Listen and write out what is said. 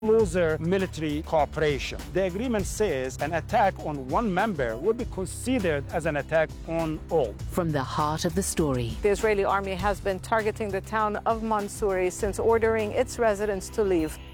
closer military cooperation. The agreement says an attack on one member will be considered as an attack on all. From the heart of the story. The Israeli army has been targeting the town of Mansouri since ordering its residents to leave.